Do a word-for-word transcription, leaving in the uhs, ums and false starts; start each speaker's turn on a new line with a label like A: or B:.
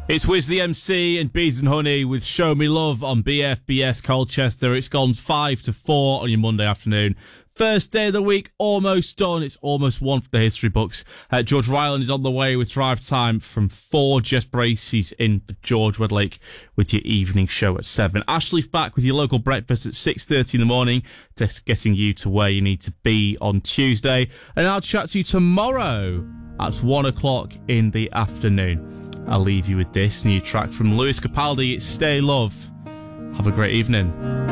A: It's Wiz the M C and Bees and Honey with Show Me Love on B F B S Colchester. It's gone five to four on your Monday afternoon. First day of the week, almost done. It's almost one for the history books. Uh, George Ryland is on the way with Drive Time from four. Jess Bracey's in for George Wedlake with your evening show at seven. Ashley's back with your local breakfast at six thirty in the morning, just getting you to where you need to be on Tuesday. And I'll chat to you tomorrow at one o'clock in the afternoon. I'll leave you with this new track from Lewis Capaldi. It's Stay Love. Have a great evening.